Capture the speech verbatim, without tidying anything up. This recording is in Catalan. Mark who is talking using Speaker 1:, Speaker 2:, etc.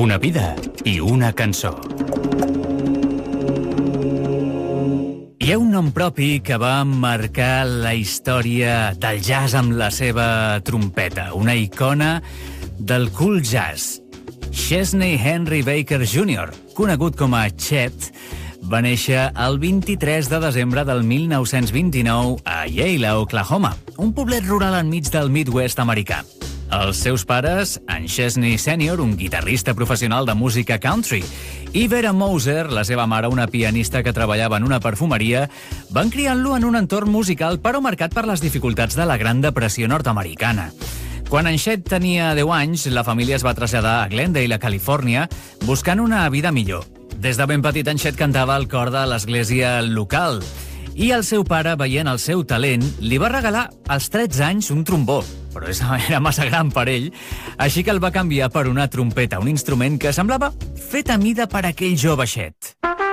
Speaker 1: Una vida i una cançó. Hi ha un nom propi que va marcar la història del jazz amb la seva trompeta, una icona del cool jazz. Chesney Henry Baker júnior, conegut com a Chet, va néixer el vint-i-tres de desembre del mil nou-cents vint-i-nou a Yale, Oklahoma, un poblet rural enmig del Midwest americà. Els seus pares, en Chesney sènior, un guitarrista professional de música country, i Vera Moser, la seva mare, una pianista que treballava en una perfumeria, van criant-lo en un entorn musical però marcat per les dificultats de la Gran Depressió nord-americana. Quan en Chet tenia deu anys, la família es va traslladar a Glendale, a Califòrnia, buscant una vida millor. Des de ben petit, en Chet cantava al cor de l'església local i el seu pare, veient el seu talent, li va regalar als tretze anys un trombó, però era massa gran per ell, així que el va canviar per una trompeta, un instrument que semblava fet a mida per aquell jove Chet.